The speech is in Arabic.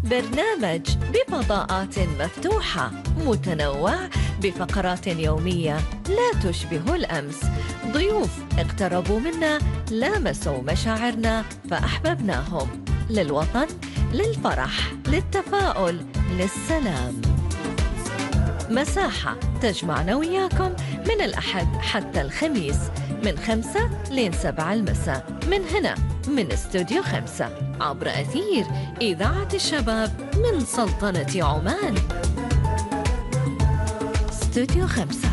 برنامج بفضاءات مفتوحة متنوع بفقرات يومية لا تشبه الأمس. ضيوف اقتربوا منا، لامسوا مشاعرنا فأحببناهم. للوطن، للفرح، للتفاؤل، للسلام. مساحة تجمعنا وياكم من الأحد حتى الخميس من 5 ل 7 المساء من هنا من استوديو 5 عبر أثير إذاعة الشباب من سلطنة عمان. استوديو 5.